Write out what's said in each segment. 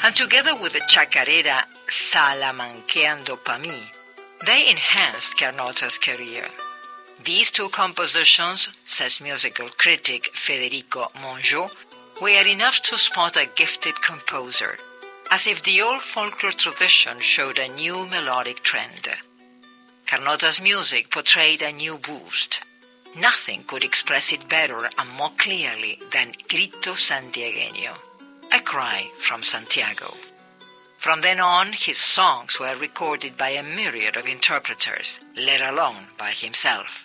And together with the chacarera Salamanqueando Pa' Mi, they enhanced Carnota's career. These two compositions, says musical critic Federico Mongeau, were enough to spot a gifted composer, as if the old folklore tradition showed a new melodic trend. Carnota's music portrayed a new boost. Nothing could express it better and more clearly than Grito Santiagueño, a cry from Santiago. From then on, his songs were recorded by a myriad of interpreters, let alone by himself.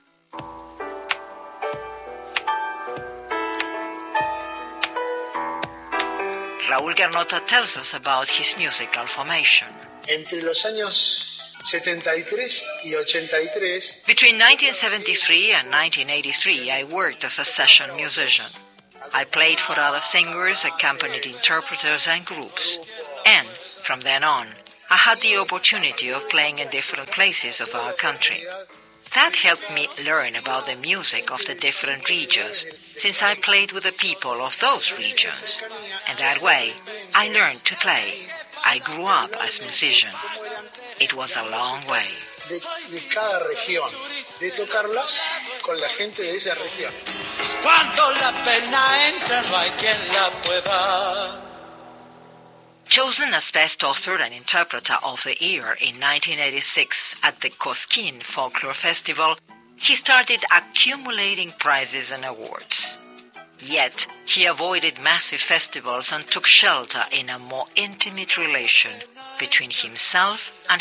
Raúl Carnota tells us about his musical formation. Entre los años 73 y 83, between 1973 and 1983, I worked as a session musician. I played for other singers, accompanied interpreters and groups. And from then on, I had the opportunity of playing in different places of our country. That helped me learn about the music of the different regions, since I played with the people of those regions. And that way, I learned to play. I grew up as a musician. It was a long way. De cada región, de tocarlas con la gente de esa región. Cuando la pena entra, no hay quien la pueda. Chosen as Best Author and Interpreter of the Year in 1986 at the Cosquín Folklore Festival, he started accumulating prizes and awards. Yet, he avoided massive festivals and took shelter in a more intimate relation between himself and